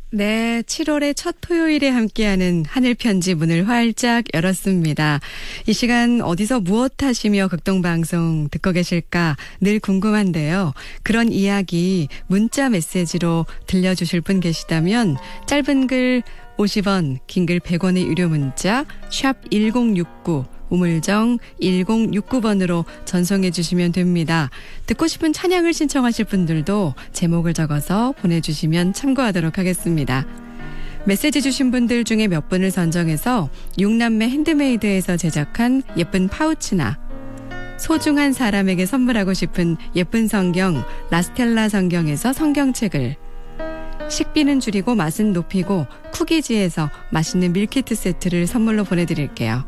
네, 7월의 첫 토요일에 함께하는 하늘편지 문을 활짝 열었습니다. 이 시간 어디서 무엇 하시며 극동방송 듣고 계실까 늘 궁금한데요. 그런 이야기 문자 메시지로 들려주실 분 계시다면 짧은 글 50원, 긴 글 100원의 유료 문자 샵 1069 우물정 1069번으로 전송해 주시면 됩니다. 듣고 싶은 찬양을 신청하실 분들도 제목을 적어서 보내주시면 참고하도록 하겠습니다. 메시지 주신 분들 중에 몇 분을 선정해서 6남매 핸드메이드에서 제작한 예쁜 파우치나 소중한 사람에게 선물하고 싶은 예쁜 성경 라스텔라 성경에서 성경책을, 식비는 줄이고 맛은 높이고 쿠키지에서 맛있는 밀키트 세트를 선물로 보내드릴게요.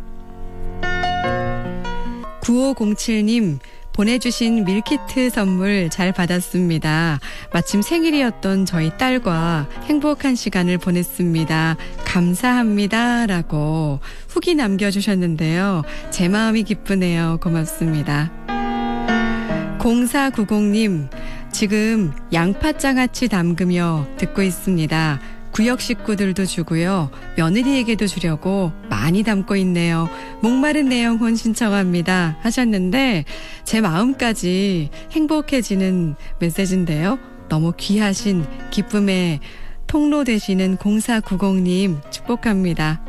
9507님 보내주신 밀키트 선물 잘 받았습니다. 마침 생일이었던 저희 딸과 행복한 시간을 보냈습니다. 감사합니다 라고 후기 남겨주셨는데요. 제 마음이 기쁘네요. 고맙습니다. 0490님 지금 양파장아찌 담그며 듣고 있습니다. 구역 식구들도 주고요. 며느리에게도 주려고 많이 담고 있네요. 목마른 내 영혼 신청합니다 하셨는데 제 마음까지 행복해지는 메시지인데요. 너무 귀하신 기쁨의 통로 되시는 0490님 축복합니다.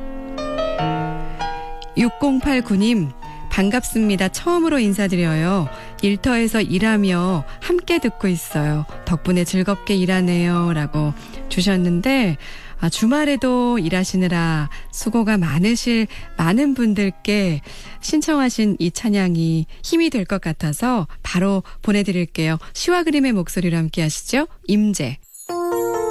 6089님 반갑습니다. 처음으로 인사드려요. 일터에서 일하며 함께 듣고 있어요. 덕분에 즐겁게 일하네요 라고 주셨는데 주말에도 일하시느라 수고가 많으실 많은 분들께 신청하신 이 찬양이 힘이 될 것 같아서 바로 보내드릴게요. 시와 그림의 목소리로 함께 하시죠. 임재.